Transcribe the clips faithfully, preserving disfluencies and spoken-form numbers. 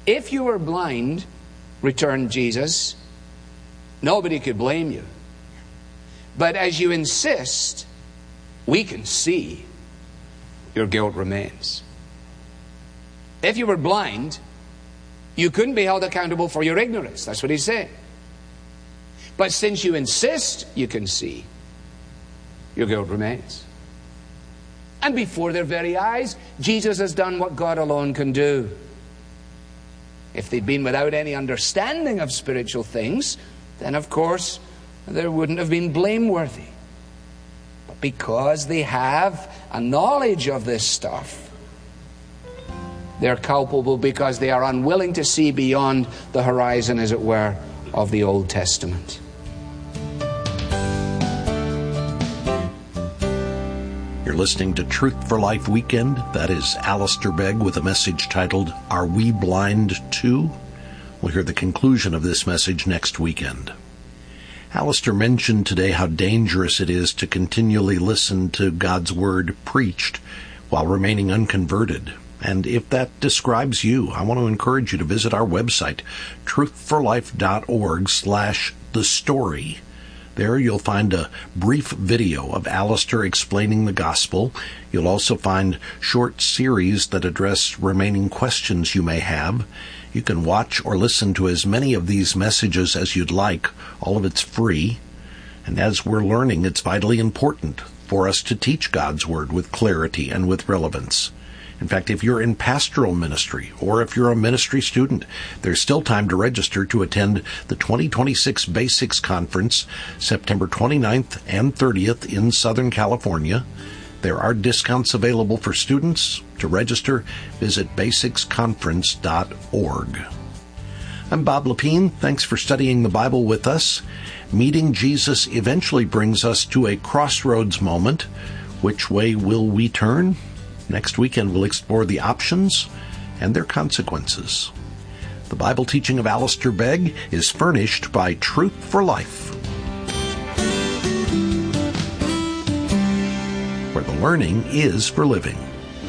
If you were blind, returned Jesus, nobody could blame you. But as you insist, we can see, your guilt remains. If you were blind, you couldn't be held accountable for your ignorance. That's what he's saying. But since you insist you can see, your guilt remains. And before their very eyes, Jesus has done what God alone can do. If they'd been without any understanding of spiritual things, then of course there wouldn't have been blameworthy. But because they have a knowledge of this stuff, they're culpable because they are unwilling to see beyond the horizon, as it were, of the Old Testament. You're listening to Truth for Life Weekend. That is Alistair Begg with a message titled, Are We Blind Too? We'll hear the conclusion of this message next weekend. Alistair mentioned today how dangerous it is to continually listen to God's Word preached while remaining unconverted. And if that describes you, I want to encourage you to visit our website, truthforlife.org slash the story. There you'll find a brief video of Alistair explaining the gospel. You'll also find short series that address remaining questions you may have. You can watch or listen to as many of these messages as you'd like. All of it's free. And as we're learning, it's vitally important for us to teach God's Word with clarity and with relevance. In fact, if you're in pastoral ministry or if you're a ministry student, there's still time to register to attend the twenty twenty-six Basics Conference, September twenty-ninth and thirtieth in Southern California. There are discounts available for students. To register, visit basics conference dot org. I'm Bob Lepine. Thanks for studying the Bible with us. Meeting Jesus eventually brings us to a crossroads moment. Which way will we turn? Next weekend, we'll explore the options and their consequences. The Bible teaching of Alistair Begg is furnished by Truth for Life, where the learning is for living.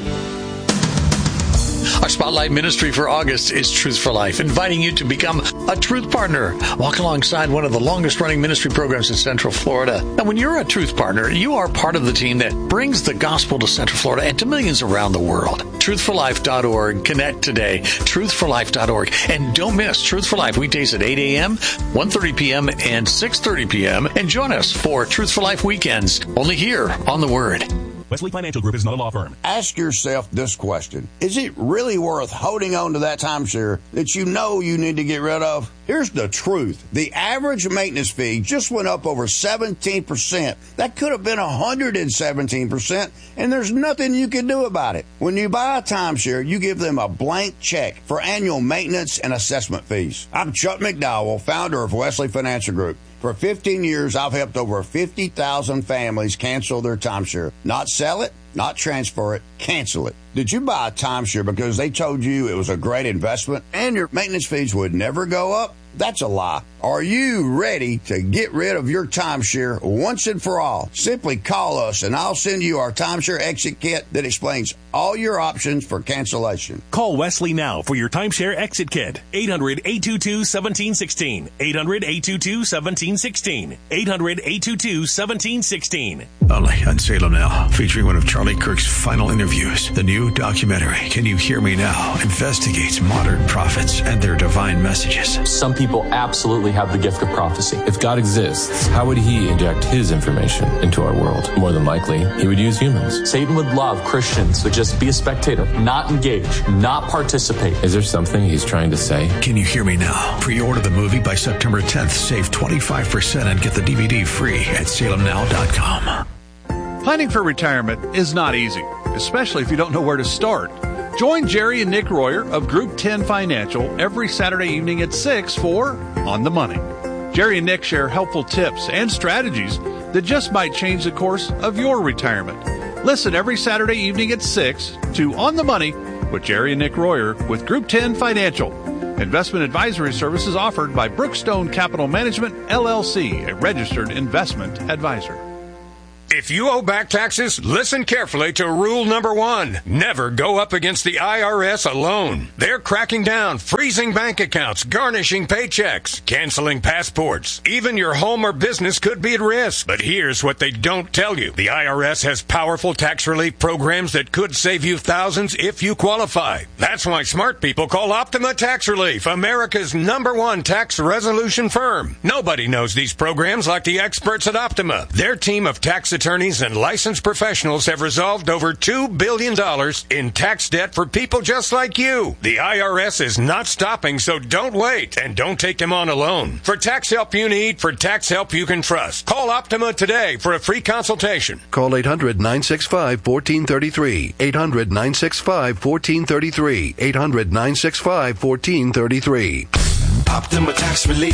Our Spotlight Ministry for August is Truth for Life, inviting you to become a Truth Partner. Walk alongside one of the longest-running ministry programs in Central Florida. And when you're a Truth Partner, you are part of the team that brings the gospel to Central Florida and to millions around the world. truth for life dot org. Connect today. truth for life dot org. And don't miss Truth for Life weekdays at eight a.m., one thirty p.m., and six thirty p.m. And join us for Truth for Life weekends, only here on The Word. Wesley Financial Group is not a law firm. Ask yourself this question. Is it really worth holding on to that timeshare that you know you need to get rid of? Here's the truth. The average maintenance fee just went up over seventeen percent. That could have been one hundred seventeen percent, and there's nothing you can do about it. When you buy a timeshare, you give them a blank check for annual maintenance and assessment fees. I'm Chuck McDowell, founder of Wesley Financial Group. For fifteen years, I've helped over fifty thousand families cancel their timeshare. Not sell it, not transfer it, cancel it. Did you buy a timeshare because they told you it was a great investment and your maintenance fees would never go up? That's a lie. Are you ready to get rid of your timeshare once and for all? Simply call us and I'll send you our timeshare exit kit that explains all your options for cancellation. Call Wesley now for your timeshare exit kit. eight hundred, eight two two, one seven one six. eight hundred, eight two two, one seven one six. eight hundred, eight two two, one seven one six. Only on Salem Now, featuring one of Charlie Kirk's final interviews. The new documentary, Can You Hear Me Now?, investigates modern prophets and their divine messages. Some people absolutely have the gift of prophecy. If God exists, how would he inject his information into our world? More than likely, he would use humans. Satan would love Christians to just be a spectator, not engage, not participate. Is there something he's trying to say? Can You Hear Me Now? Pre-order the movie by September tenth. Save twenty-five percent and get the D V D free at salem now dot com. Planning for retirement is not easy, especially if you don't know where to start. Join Jerry and Nick Royer of Group ten Financial every Saturday evening at six for On the Money. Jerry and Nick share helpful tips and strategies that just might change the course of your retirement. Listen every Saturday evening at six to On the Money with Jerry and Nick Royer with Group ten Financial. Investment advisory services offered by Brookstone Capital Management, L L C, a registered investment advisor. If you owe back taxes, listen carefully to rule number one. Never go up against the I R S alone. They're cracking down, freezing bank accounts, garnishing paychecks, canceling passports. Even your home or business could be at risk. But here's what they don't tell you. The I R S has powerful tax relief programs that could save you thousands if you qualify. That's why smart people call Optima Tax Relief, America's number one tax resolution firm. Nobody knows these programs like the experts at Optima. Their team of tax attorneys and licensed professionals have resolved over two billion dollars in tax debt for people just like you. The I R S is not stopping, so don't wait, and don't take them on alone. For tax help you need, for tax help you can trust, call Optima today for a free consultation. Call eight hundred, nine six five, one four three three. eight hundred, nine six five, one four three three. eight hundred, nine six five, one four three three. Optima Tax Relief.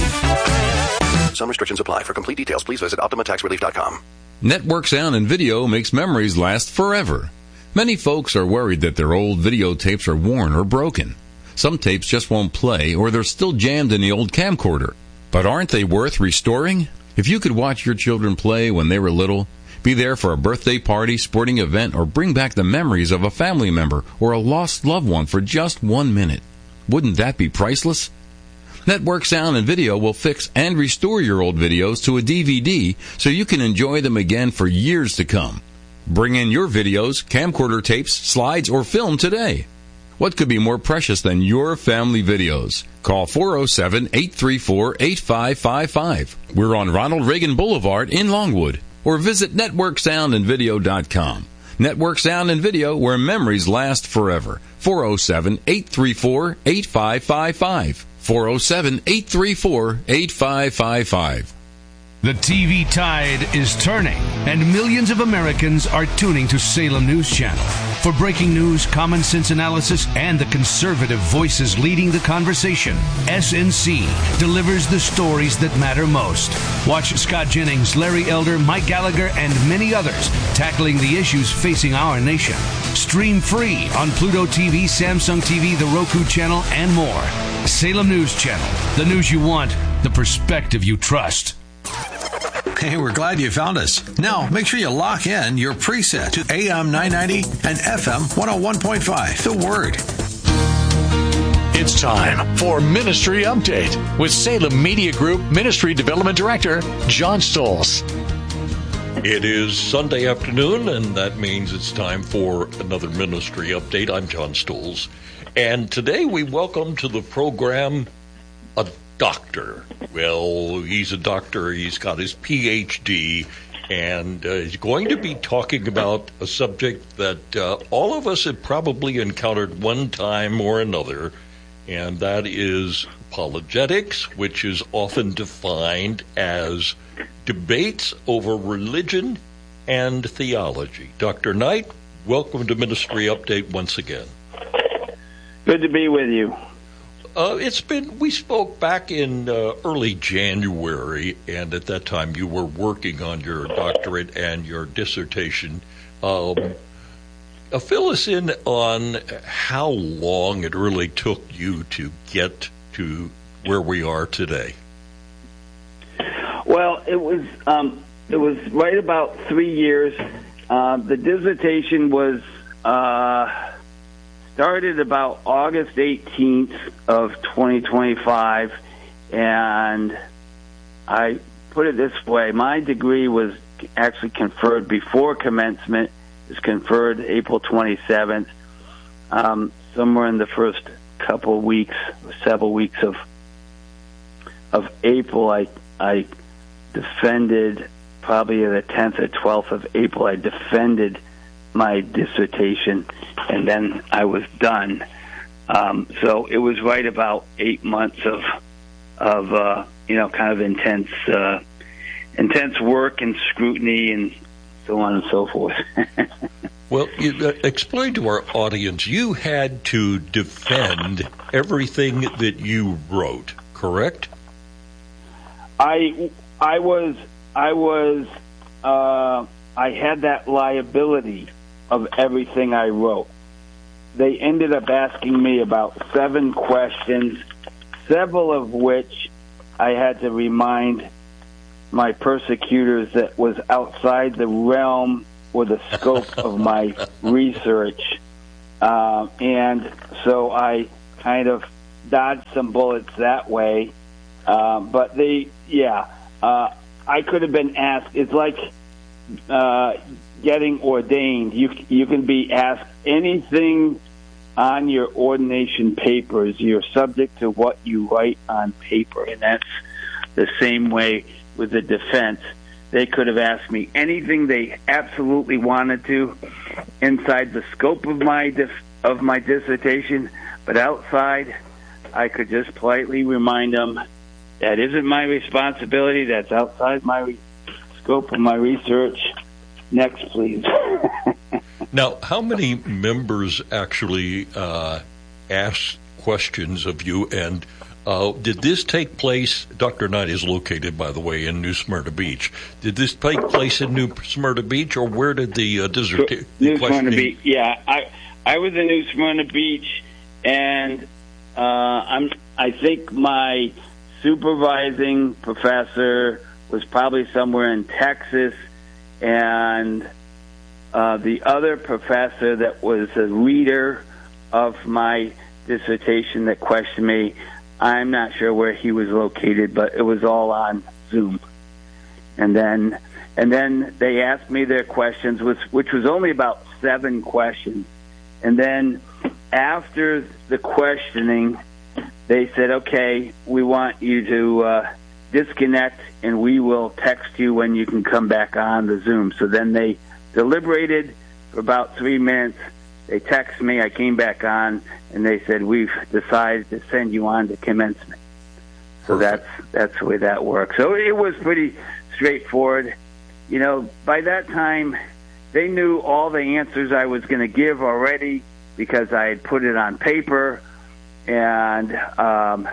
Some restrictions apply. For complete details, please visit optima tax relief dot com. Network Sound and Video makes memories last forever. Many folks are worried that their old videotapes are worn or broken. Some tapes just won't play, or they're still jammed in the old camcorder. But aren't they worth restoring? If you could watch your children play when they were little, be there for a birthday party, sporting event, or bring back the memories of a family member or a lost loved one for just one minute, wouldn't that be priceless? Network Sound and Video will fix and restore your old videos to a D V D so you can enjoy them again for years to come. Bring in your videos, camcorder tapes, slides, or film today. What could be more precious than your family videos? Call four oh seven, eight three four, eight five five five. We're on Ronald Reagan Boulevard in Longwood. Or visit network sound and video dot com. Network Sound and Video, where memories last forever. four oh seven, eight three four, eight five five five. four oh seven, eight three four, eight five five five. The T V tide is turning, and millions of Americans are tuning to Salem News Channel. For breaking news, common sense analysis, and the conservative voices leading the conversation, S N C delivers the stories that matter most. Watch Scott Jennings, Larry Elder, Mike Gallagher, and many others tackling the issues facing our nation. Stream free on Pluto T V, Samsung T V, the Roku channel, and more. Salem News Channel, the news you want, the perspective you trust. Hey, we're glad you found us. Now, make sure you lock in your preset to A M nine ninety and F M one oh one point five. The Word. It's time for Ministry Update with Salem Media Group Ministry Development Director, John Stolz. It is Sunday afternoon, and that means it's time for another Ministry Update. I'm John Stolz, and today we welcome to the program a doctor. Well, he's a doctor. He's got his P H D, and uh, he's going to be talking about a subject that uh, all of us have probably encountered one time or another, and that is apologetics, which is often defined as debates over religion and theology. Doctor Knight, welcome to Ministry Update once again. Good to be with you. Uh, it's been, we spoke back in uh, early January, and at that time you were working on your doctorate and your dissertation. Um, uh, fill us in on how long it really took you to get to where we are today. Well, it was um, it was right about three years. Uh, the dissertation was uh, started about August eighteenth of twenty twenty-five, and I put it this way: my degree was actually conferred before commencement. It was conferred April twenty-seventh. Um, somewhere in the first couple of weeks, several weeks of of April, I I defended, probably the tenth or twelfth of April, I defended my dissertation, and then I was done. Um, so it was right about eight months of of uh, you know kind of intense uh, intense work and scrutiny and so on and so forth. Well, you, uh, explain to our audience, you had to defend everything that you wrote, correct? I I was I was uh, I had that liability of everything I wrote. They ended up asking me about seven questions, several of which I had to remind my persecutors that was outside the realm or the scope of my research. Uh, and so I kind of dodged some bullets that way. Uh, but they, yeah, uh, I could have been asked. It's like uh, getting ordained. You you can be asked anything on your ordination papers. You're subject to what you write on paper, and that's the same way with the defense. They could have asked me anything they absolutely wanted to inside the scope of my dif- of my dissertation, but outside, I could just politely remind them that isn't my responsibility. That's outside my re- scope of my research. Next, please. Now, how many members actually uh, asked questions of you, and uh, did this take place? Doctor Knight is located, by the way, in New Smyrna Beach. Did this take place in New Smyrna Beach, or where did the uh, dissertation? New Smyrna Beach. Yeah, I I was in New Smyrna Beach, and uh, I'm I think my supervising professor was probably somewhere in Texas, and uh, the other professor that was a reader of my dissertation that questioned me, I'm not sure where he was located, but it was all on Zoom. And then and then they asked me their questions, which, which was only about seven questions. And then after the questioning, they said, okay, we want you to uh, disconnect, and we will text you when you can come back on the Zoom. So then they deliberated for about three minutes. They texted me. I came back on, and they said, we've decided to send you on to commencement. So that's that's the way that works. So it was pretty straightforward. You know, by that time, they knew all the answers I was going to give already because I had put it on paper. And um,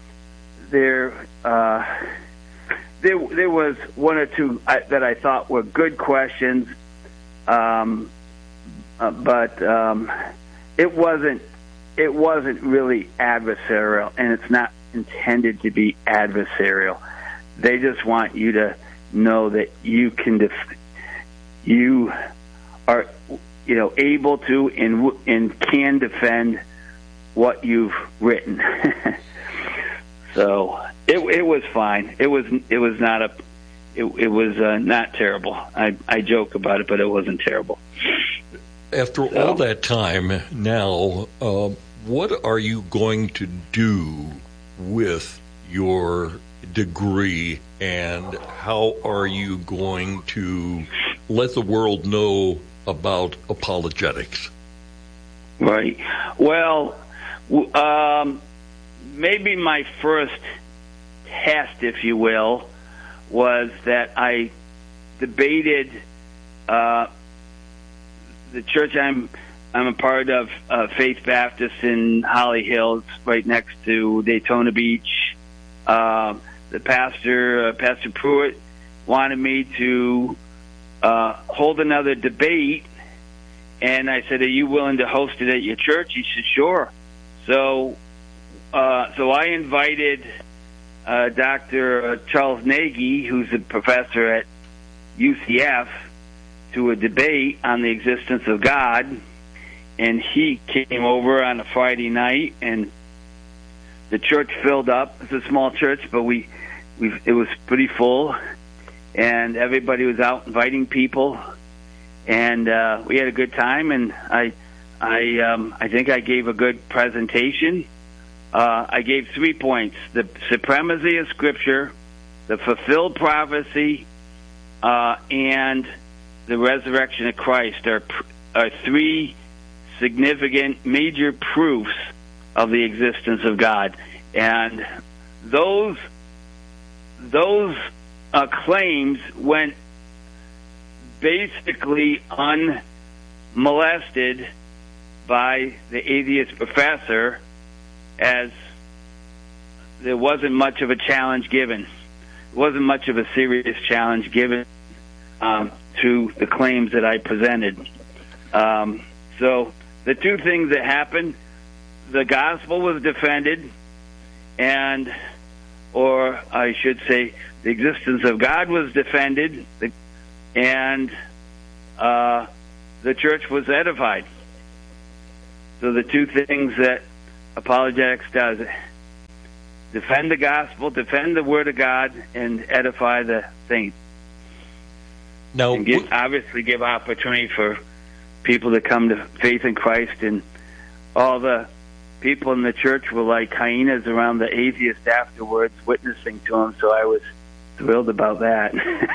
there, uh, there, there was one or two I, that I thought were good questions, um, uh, but um, it wasn't. It wasn't really adversarial, and it's not intended to be adversarial. They just want you to know that you can, def- you are, you know, able to and and can defend what you've written. So it it was fine. It was it was not a it, it was uh, not terrible. I I joke about it, but it wasn't terrible. After so, all that time, now uh, what are you going to do with your degree, and how are you going to let the world know about apologetics? Right. Well, um, maybe my first test, if you will, was that I debated uh, the church I'm I'm a part of, uh, Faith Baptist in Holly Hills, right next to Daytona Beach. Uh, the pastor, uh, Pastor Pruitt, wanted me to uh, hold another debate, and I said, "Are you willing to host it at your church?" He said, "Sure." So, uh, so I invited uh, Doctor Charles Nagy, who's a professor at U C F, to a debate on the existence of God. And he came over on a Friday night, and the church filled up. It's a small church, but we, we it was pretty full, and everybody was out inviting people, and uh, we had a good time. And I, I, um, I think I gave a good presentation. Uh, I gave three points: the supremacy of Scripture, the fulfilled prophecy, uh, and the resurrection of Christ are are three significant major proofs of the existence of God. And those those uh, claims went basically unmolested by the atheist professor, as there wasn't much of a challenge given. There wasn't much of a serious challenge given um, to the claims that I presented. Um, so the two things that happened, the gospel was defended, and, or I should say, the existence of God was defended, and uh, the church was edified. So the two things that apologetics does: defend the gospel, defend the word of God, and edify the saints. Now, and give, obviously give opportunity for people to come to faith in Christ. And all the people in the church were like hyenas around the atheist afterwards, witnessing to him. So I was thrilled about that.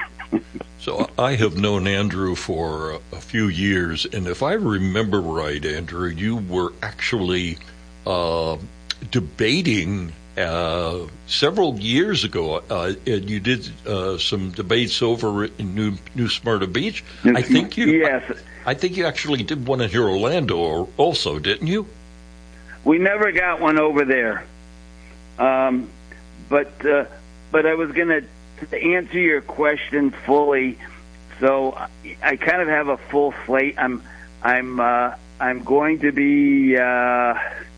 So I have known Andrew for a few years, and if I remember right, Andrew, you were actually uh, debating uh, several years ago, uh, and you did uh, some debates over in New New Smyrna Beach. I think you, yes, I, I think you actually did one in here, Orlando, also, didn't you? We never got one over there, um, but uh, but I was going to. To answer your question fully, so I kind of have a full slate. I'm, I'm, uh, I'm going to be. Uh,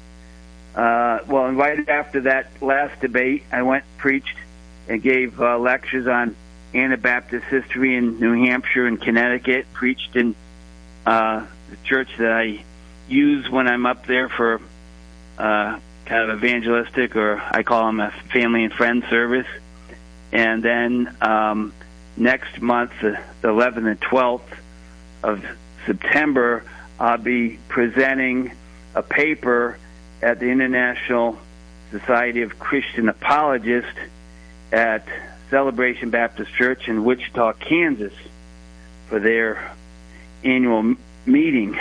uh, well, right after that last debate, I went preached and gave uh, lectures on Anabaptist history in New Hampshire and Connecticut. Preached in uh, the church that I use when I'm up there for uh, kind of evangelistic, or I call them a family and friends service. And then um, next month, the eleventh and twelfth of September, I'll be presenting a paper at the International Society of Christian Apologists at Celebration Baptist Church in Wichita, Kansas, for their annual m- meeting.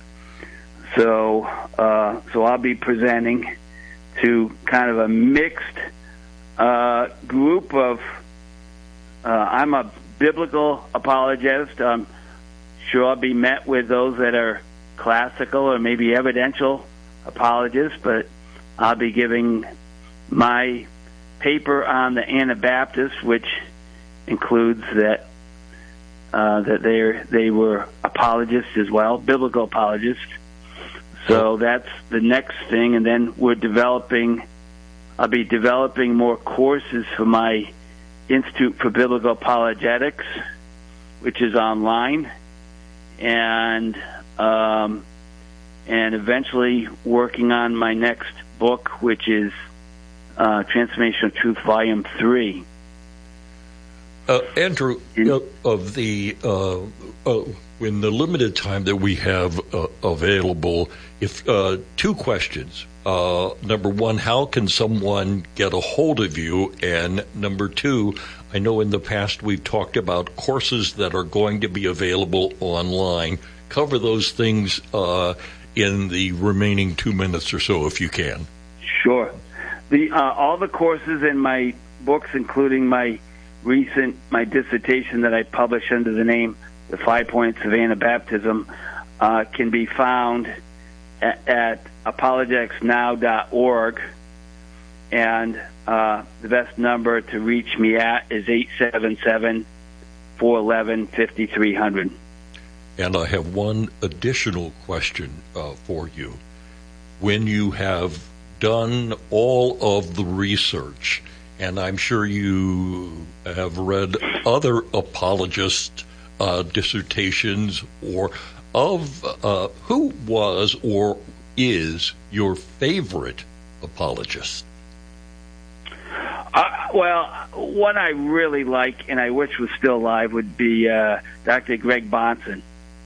So, uh, so I'll be presenting to kind of a mixed Uh, group of, uh, I'm a biblical apologist. I'm sure I'll be met with those that are classical or maybe evidential apologists, but I'll be giving my paper on the Anabaptists, which includes that uh, that they they were apologists as well, biblical apologists. So that's the next thing, and then we're developing. I'll be developing more courses for my Institute for Biblical Apologetics, which is online, and um, and eventually working on my next book, which is uh, Transformational Truth, Volume Three. Uh, Andrew, uh, of the uh, uh, in the limited time that we have uh, available, if uh, two questions. Uh, number one, how can someone get a hold of you? And number two, I know in the past we've talked about courses that are going to be available online. Cover those things uh, in the remaining two minutes or so, if you can. Sure. The uh, all the courses in my books, including my recent my dissertation that I published under the name "The Five Points of Anabaptism," uh, can be found at, at apologetics now dot org, and uh, the best number to reach me at is eight seven seven, four one one, five three zero zero. And I have one additional question uh, for you. When you have done all of the research, and I'm sure you have read other apologist uh, dissertations, or of uh, who was or is your favorite apologist? Uh, well, one I really like, and I wish was still alive, would be uh, Doctor Greg Bahnsen.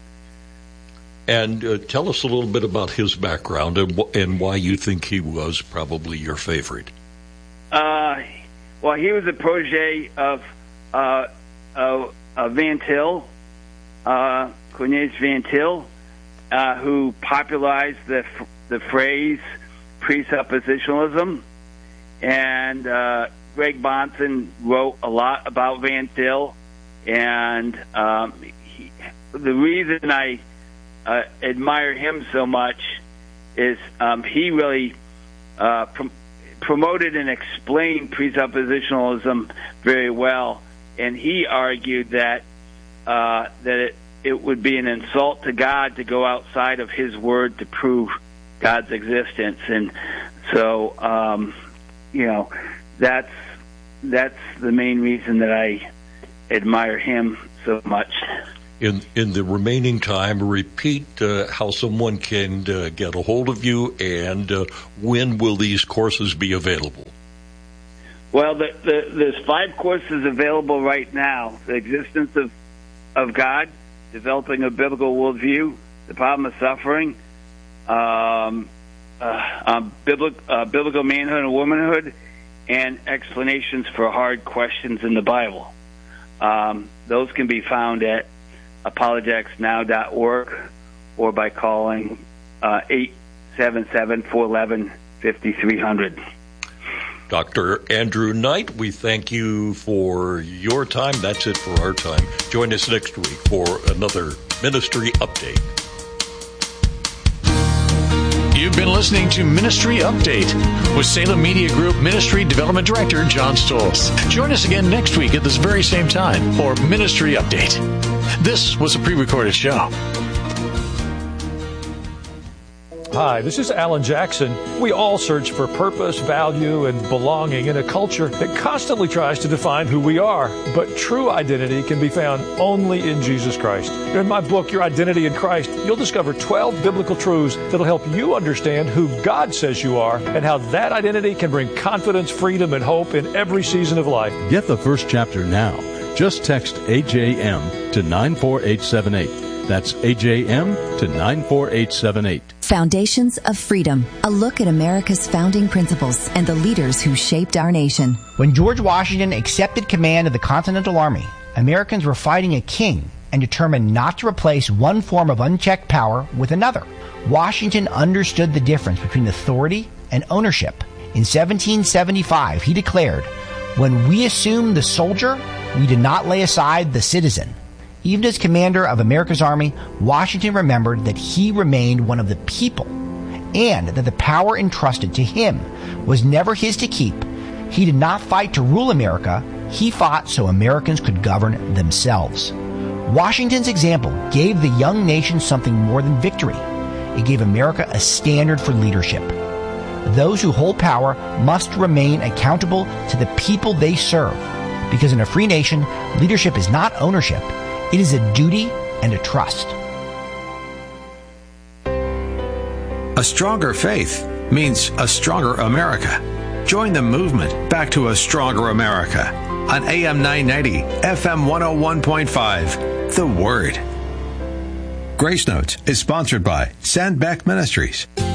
And uh, tell us a little bit about his background and, wh- and why you think he was probably your favorite. Uh, well, he was a protege of uh, uh, uh, Van Til, uh, Cornelius Van Til, uh, who popularized the f- the phrase presuppositionalism. And uh, Greg Bahnsen wrote a lot about Van Til, and um, he, the reason I uh, admire him so much is um, he really uh, prom- promoted and explained presuppositionalism very well, and he argued that uh, that it, it would be an insult to God to go outside of His Word to prove God's existence, and so um, you know that's that's the main reason that I admire him so much. In in the remaining time, repeat uh, how someone can uh, get a hold of you, and uh, when will these courses be available? Well, the, the, there's five courses available right now: the existence of of God, developing a biblical worldview, the problem of suffering, um, uh, um, biblical, uh, biblical manhood and womanhood, and explanations for hard questions in the Bible. Um, those can be found at apologetics now dot org or by calling uh, eight seven seven, four one one, five three zero zero. Doctor Andrew Knight, we thank you for your time. That's it for our time. Join us next week for another Ministry Update. You've been listening to Ministry Update with Salem Media Group Ministry Development Director John Stolz. Join us again next week at this very same time for Ministry Update. This was a pre-recorded show. Hi, this is Alan Jackson. We all search for purpose, value, and belonging in a culture that constantly tries to define who we are. But true identity can be found only in Jesus Christ. In my book, Your Identity in Christ, you'll discover twelve biblical truths that'll help you understand who God says you are and how that identity can bring confidence, freedom, and hope in every season of life. Get the first chapter now. Just text A J M to nine four eight seven eight. That's A J M to nine four eight seven eight. Foundations of Freedom, a look at America's founding principles and the leaders who shaped our nation. When George Washington accepted command of the Continental Army, Americans were fighting a king and determined not to replace one form of unchecked power with another. Washington understood the difference between authority and ownership. In seventeen seventy-five, he declared, "When we assume the soldier, we did not lay aside the citizen." Even as commander of America's army, Washington remembered that he remained one of the people and that the power entrusted to him was never his to keep. He did not fight to rule America. He fought so Americans could govern themselves. Washington's example gave the young nation something more than victory. It gave America a standard for leadership. Those who hold power must remain accountable to the people they serve, because in a free nation, leadership is not ownership. It is a duty and a trust. A stronger faith means a stronger America. Join the movement back to a stronger America on A M nine ninety, F M one oh one point five, The Word. Grace Notes is sponsored by Sandbeck Ministries.